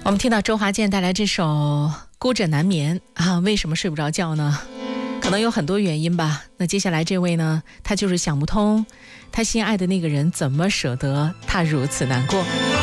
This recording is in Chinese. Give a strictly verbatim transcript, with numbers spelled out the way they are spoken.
我们听到周华健带来这首《孤枕难眠》啊，为什么睡不着觉呢？可能有很多原因吧。那接下来这位呢，他就是想不通，他心爱的那个人怎么舍得他如此难过。